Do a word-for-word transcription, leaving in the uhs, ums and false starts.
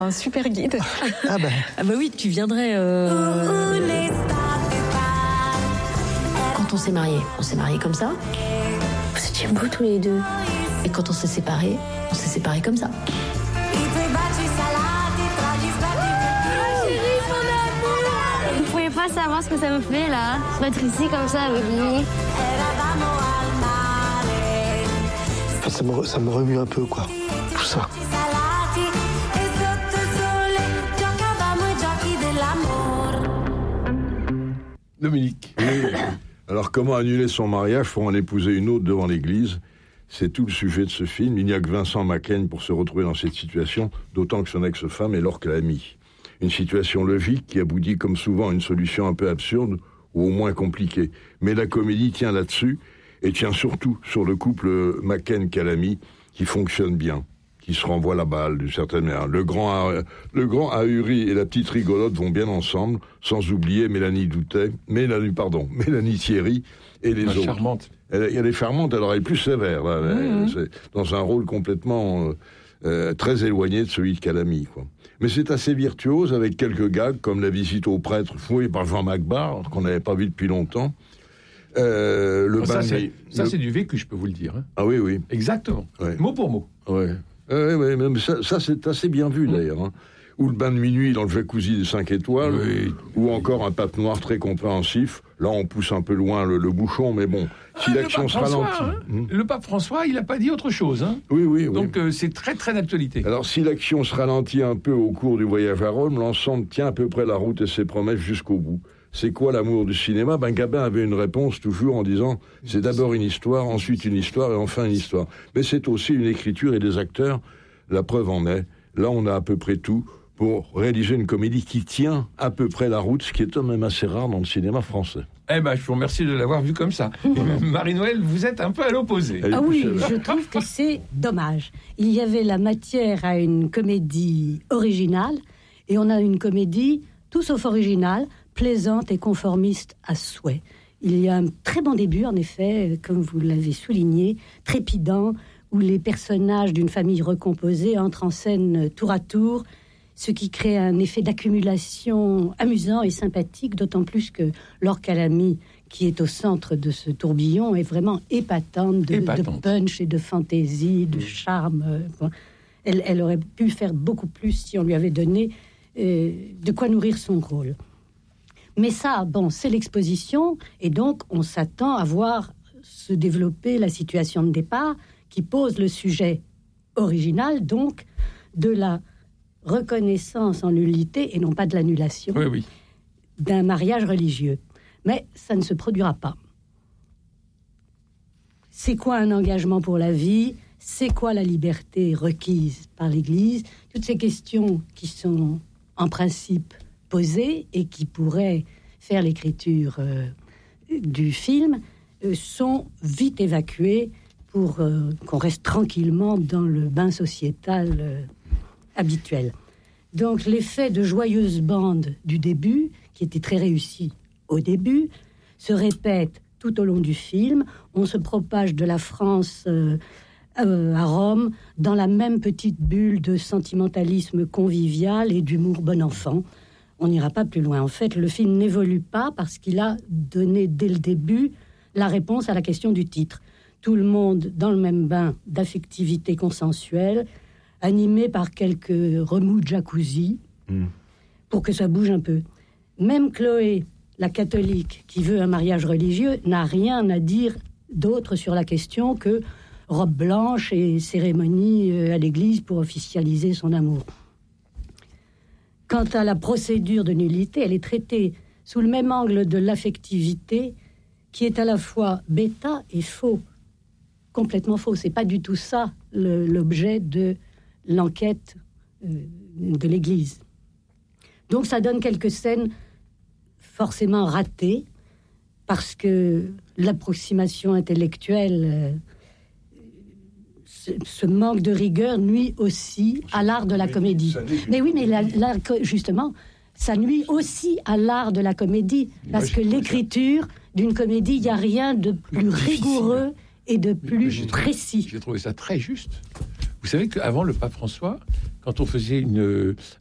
Un super guide. Ah bah, ah bah oui, tu viendrais... Euh... Quand on s'est mariés, on s'est mariés comme ça. Vous étiez beaux tous les deux. Et quand on s'est séparés, on s'est séparés comme ça. Vous pouvez pas savoir ce que ça me fait là, d'être ici comme ça avec lui. enfin, ça, me, ça me remue un peu, quoi, tout ça. Dominique. Oui. Alors, comment annuler son mariage pour en épouser une autre devant l'église ? C'est tout le sujet de ce film. Il n'y a que Vincent Macaigne pour se retrouver dans cette situation, d'autant que son ex-femme est Laure Calamy. Une situation logique qui aboutit comme souvent à une solution un peu absurde ou au moins compliquée. Mais la comédie tient là-dessus et tient surtout sur le couple Macaigne-Calamy qui fonctionne bien, qui se renvoie la balle d'une certaine manière. Le grand, le grand ahuri et la petite rigolote vont bien ensemble, sans oublier Mélanie Doutet, Mélanie, pardon, Mélanie Thierry et les ah, autres. Charmante. Elle, elle est charmante, alors elle est plus sévère, là, mmh. elle, dans un rôle complètement euh, euh, très éloigné de celui de Calamy, quoi. Mais c'est assez virtuose, avec quelques gags, comme la visite au prêtre fouillé par Jean Macbar, qu'on n'avait pas vu depuis longtemps. Euh, le oh, ça, bain c'est, de... ça le... c'est du vécu, je peux vous le dire. Hein. Ah oui, oui. Exactement, ouais. Mot pour mot. Oui, ouais, ouais, mais ça, ça c'est assez bien vu, mmh. d'ailleurs. Hein. Ou le bain de minuit dans le jacuzzi des cinq étoiles, mmh. et, ou encore un pape noir très compréhensif. Là, on pousse un peu loin le, le bouchon, mais bon, si ah, l'action se ralentit... Hein, mmh. Le pape François, il n'a pas dit autre chose. Hein. Oui, oui, oui. Donc, euh, c'est très, très d'actualité. Alors, si l'action se ralentit un peu au cours du voyage à Rome, l'ensemble tient à peu près la route et ses promesses jusqu'au bout. C'est quoi l'amour du cinéma ? Ben, Gabin avait une réponse toujours en disant « c'est d'abord une histoire, ensuite une histoire et enfin une histoire ». Mais c'est aussi une écriture et des acteurs. La preuve en est, là, on a à peu près tout pour réaliser une comédie qui tient à peu près la route, ce qui est quand même assez rare dans le cinéma français. Eh ben, je vous remercie de l'avoir vu comme ça. Marie-Noël, vous êtes un peu à l'opposé. Ah oui, je trouve que c'est dommage. Il y avait la matière à une comédie originale, et on a une comédie tout sauf originale, plaisante et conformiste à souhait. Il y a un très bon début, en effet, comme vous l'avez souligné, trépidant, où les personnages d'une famille recomposée entrent en scène tour à tour, ce qui crée un effet d'accumulation amusant et sympathique, d'autant plus que Laure Calamy, qui est au centre de ce tourbillon, est vraiment épatante de, épatante. de punch et de fantaisie, de charme. Elle, elle aurait pu faire beaucoup plus si on lui avait donné euh, de quoi nourrir son rôle. Mais ça, bon, c'est l'exposition, et donc on s'attend à voir se développer la situation de départ qui pose le sujet original, donc, de la reconnaissance en nullité, et non pas de l'annulation, oui, oui. d'un mariage religieux. Mais ça ne se produira pas. C'est quoi un engagement pour la vie ? C'est quoi la liberté requise par l'Église ? Toutes ces questions qui sont en principe posées et qui pourraient faire l'écriture euh, du film euh, sont vite évacuées pour euh, qu'on reste tranquillement dans le bain sociétal euh, habituel. Donc l'effet de joyeuse bande du début, qui était très réussi au début, se répète tout au long du film. On se propage de la France euh, euh, à Rome dans la même petite bulle de sentimentalisme convivial et d'humour bon enfant. On n'ira pas plus loin. En fait, le film n'évolue pas parce qu'il a donné dès le début la réponse à la question du titre. Tout le monde dans le même bain d'affectivité consensuelle, animé par quelques remous de jacuzzi, mmh. pour que ça bouge un peu. Même Chloé, la catholique, qui veut un mariage religieux, n'a rien à dire d'autre sur la question que robe blanche et cérémonie à l'église pour officialiser son amour. Quant à la procédure de nullité, elle est traitée sous le même angle de l'affectivité, qui est à la fois bêta et faux. Complètement faux. C'est pas du tout ça le, l'objet de l'enquête euh, de l'Église. Donc ça donne quelques scènes forcément ratées, parce que l'approximation intellectuelle, euh, ce, ce manque de rigueur nuit aussi à l'art de la comédie. Mais oui, mais la, la, justement, ça nuit aussi à l'art de la comédie, parce que l'écriture d'une comédie, il n'y a rien de plus rigoureux et de plus j'ai précis. Trouvé, j'ai trouvé ça très juste. Vous savez qu'avant le pape François, quand on faisait une,